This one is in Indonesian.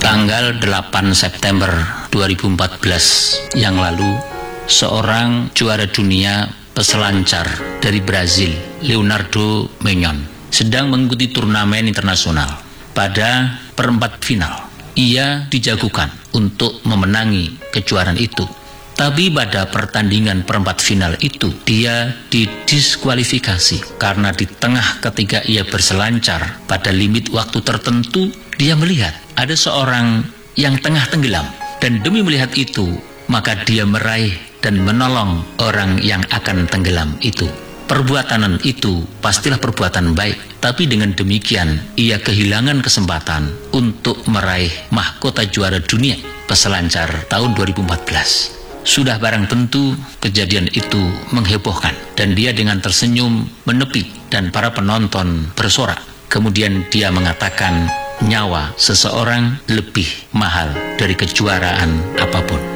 Tanggal 8 September 2014 yang lalu, seorang juara dunia peselancar dari Brazil, Leonardo Magnón, sedang mengikuti turnamen internasional. Pada perempat final, ia dijagokan untuk memenangi kejuaraan itu. Tapi pada pertandingan perempat final itu, dia didiskualifikasi karena di tengah ketika ia berselancar pada limit waktu tertentu, dia melihat ada seorang yang tengah tenggelam. Dan demi melihat itu, maka dia meraih dan menolong orang yang akan tenggelam itu. Perbuatan itu pastilah perbuatan baik, tapi dengan demikian ia kehilangan kesempatan untuk meraih mahkota juara dunia peselancar tahun 2014. Sudah barang tentu kejadian itu menghebohkan, dan dia dengan tersenyum menepi dan para penonton bersorak. Kemudian dia mengatakan, nyawa seseorang lebih mahal dari kejuaraan apapun.